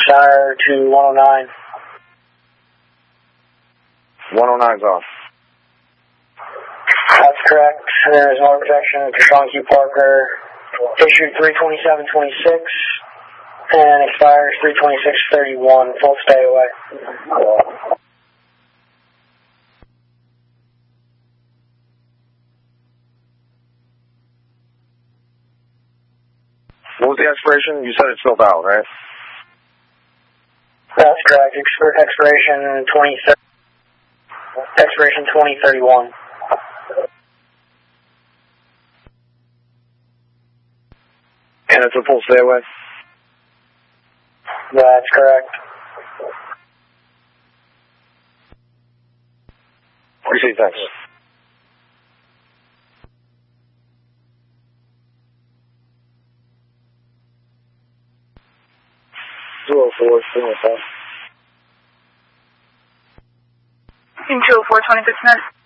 expire to 109. 109's off. That's correct. There is no protection for Sean Q. Parker. Issued 32726 and expires 32631. Full stay away. What was the expiration? You said it's still valid, right? That's correct. Expiration 2031. And it's a full stay away? That's correct. Appreciate that. Two 204, 204, 26 minutes.